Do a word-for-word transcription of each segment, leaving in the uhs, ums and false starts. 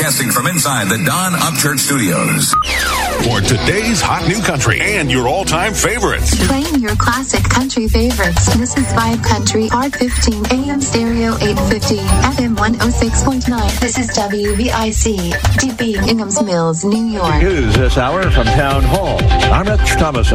Broadcasting from inside the Don Upchurch Studios. For today's hot new country and your all-time favorites. Playing your classic country favorites. This is Vibe Country, R fifteen, A M Stereo eight fifty, F M one oh six point nine. This is W V I C, D B Inghams Mills, New York. News this hour from Town Hall. I'm Rich Thomason.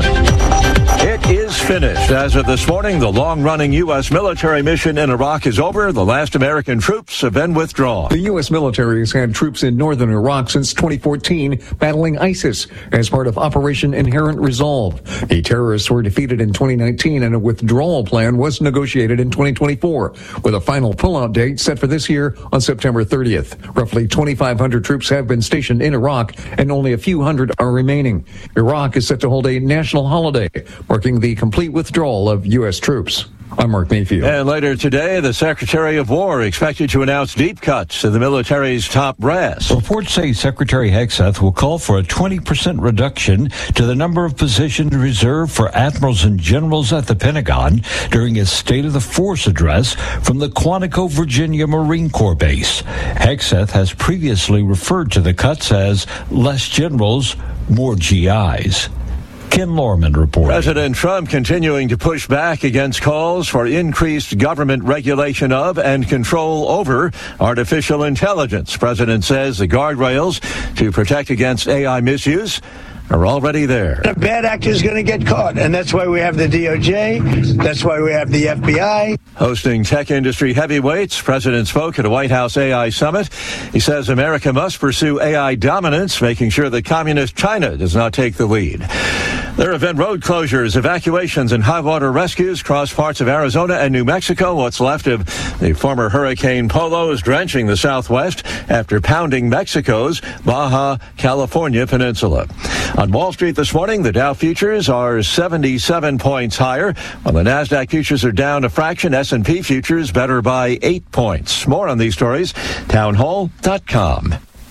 It is finished. As of this morning, the long-running U S military mission in Iraq is over. The last American troops have been withdrawn. The U S military has had troops in northern Iraq since twenty fourteen battling ISIS as part of Operation Inherent Resolve. The terrorists were defeated in twenty nineteen and a withdrawal plan was negotiated in twenty twenty-four with a final pullout date set for this year on September thirtieth. Roughly twenty-five hundred troops have been stationed in Iraq and only a few hundred are remaining. Iraq is set to hold a national holiday marking the complete withdrawal of U S troops. I'm Mark Mayfield. And later today, the Secretary of War expected to announce deep cuts to the military's top brass. Reports say Secretary Hegseth will call for a twenty percent reduction to the number of positions reserved for admirals and generals at the Pentagon during his State of the Force address from the Quantico, Virginia Marine Corps base. Hegseth has previously referred to the cuts as less generals, more G Is. Ken Lorman reporting. President Trump continuing to push back against calls for increased government regulation of and control over artificial intelligence. President says the guardrails to protect against A I misuse are already there. A bad actor is going to get caught, and that's why we have the D O J. That's why we have the F B I. Hosting tech industry heavyweights, President spoke at a White House A I summit. He says America must pursue A I dominance, making sure that communist China does not take the lead. There have been road closures, evacuations, and high-water rescues across parts of Arizona and New Mexico. What's left of the former Hurricane Polo is drenching the Southwest after pounding Mexico's Baja California peninsula. On Wall Street this morning, the Dow futures are seventy-seven points higher, while the NASDAQ futures are down a fraction. S and P futures better by eight points. More on these stories, townhall dot com.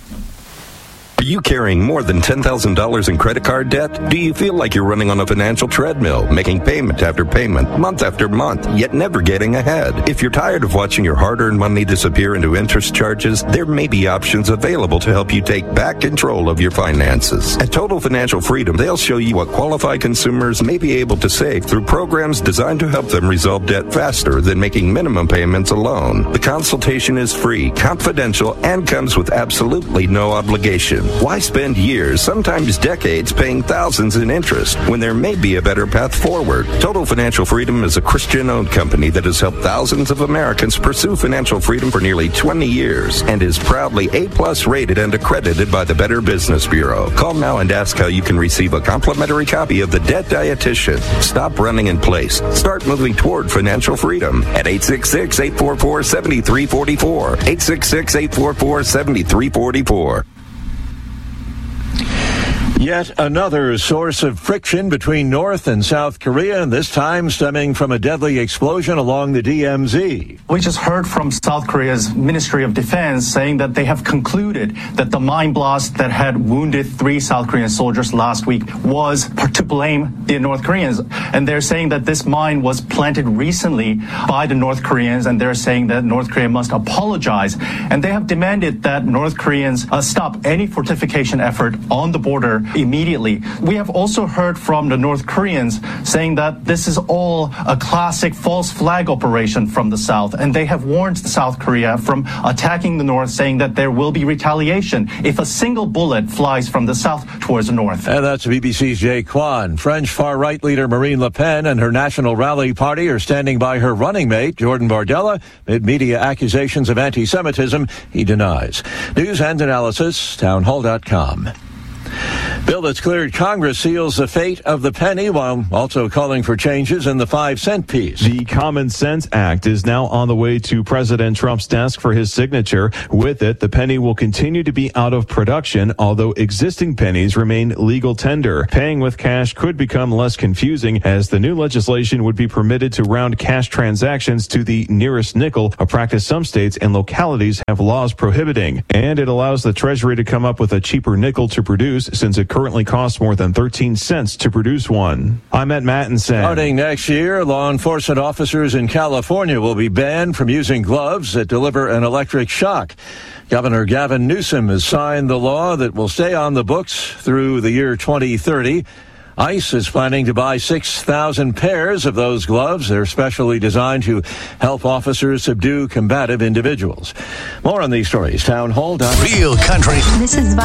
Are you carrying more than ten thousand dollars in credit card debt? Do you feel like you're running on a financial treadmill, making payment after payment, month after month, yet never getting ahead? If you're tired of watching your hard-earned money disappear into interest charges, there may be options available to help you take back control of your finances. At Total Financial Freedom, they'll show you what qualified consumers may be able to save through programs designed to help them resolve debt faster than making minimum payments alone. The consultation is free, confidential, and comes with absolutely no obligation. Why spend years, sometimes decades, paying thousands in interest when there may be a better path forward? Total Financial Freedom is a Christian-owned company that has helped thousands of Americans pursue financial freedom for nearly twenty years and is proudly A-plus rated and accredited by the Better Business Bureau. Call now and ask how you can receive a complimentary copy of The Debt Dietitian. Stop running in place. Start moving toward financial freedom at eight six six, eight four four, seven three four four, eight six six, eight four four, seven three four four. Yet another source of friction between North and South Korea, and this time stemming from a deadly explosion along the D M Z. We just heard from South Korea's Ministry of Defense saying that they have concluded that the mine blast that had wounded three South Korean soldiers last week was to blame the North Koreans. And they're saying that this mine was planted recently by the North Koreans, and they're saying that North Korea must apologize. And they have demanded that North Koreans uh, stop any fortification effort on the border immediately. We have also heard from the North Koreans saying that this is all a classic false flag operation from the South, and they have warned South Korea from attacking the North, saying that there will be retaliation if a single bullet flies from the South towards the North. And that's B B C's Jay Kwan. French far-right leader Marine Le Pen and her National Rally Party are standing by her running mate, Jordan Bardella, amid media accusations of anti-Semitism he denies. News and analysis, townhall dot com. Bill that's cleared Congress seals the fate of the penny while also calling for changes in the five cent piece. The Common Sense Act is now on the way to President Trump's desk for his signature. With it, the penny will continue to be out of production, although existing pennies remain legal tender. Paying with cash could become less confusing, as the new legislation would be permitted to round cash transactions to the nearest nickel, a practice some states and localities have laws prohibiting. And it allows the Treasury to come up with a cheaper nickel to produce, since it currently cost more than thirteen cents to produce one. I'm Ed Mattinson. Starting next year, law enforcement officers in California will be banned from using gloves that deliver an electric shock. Governor Gavin Newsom has signed the law that will stay on the books through the year twenty thirty. ICE is planning to buy six thousand pairs of those gloves. They're specially designed to help officers subdue combative individuals. More on these stories. Town Hall. Real country. This is